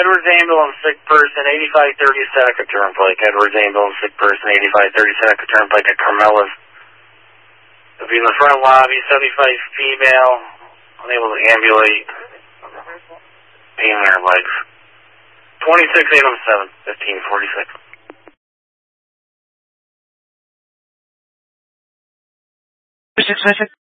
Edwards ambulance, sick person, 8530 Seneca Turnpike. Edwards ambulance, sick person, 8530 Seneca Turnpike at Carmella's. It'll be in the front lobby, 75 female, unable to ambulate, pain in her legs. 26-807, 1546.